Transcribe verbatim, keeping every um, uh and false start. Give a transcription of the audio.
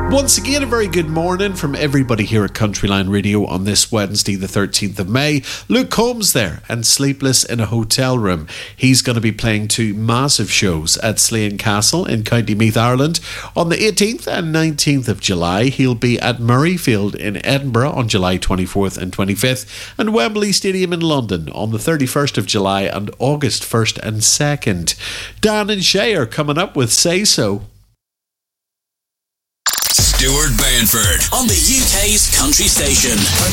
Once again, a very good morning from everybody here at Countryline Radio on this Wednesday, the thirteenth of May. Luke Combs there, and Sleepless in a Hotel Room. He's going to be playing two massive shows at Slane Castle in County Meath, Ireland. On the eighteenth and nineteenth of July, he'll be at Murrayfield in Edinburgh on July twenty-fourth and twenty-fifth, and Wembley Stadium in London on the thirty-first of July and August first and second. Dan and Shay are coming up with Say So. Stuart Banford on the U K's country station.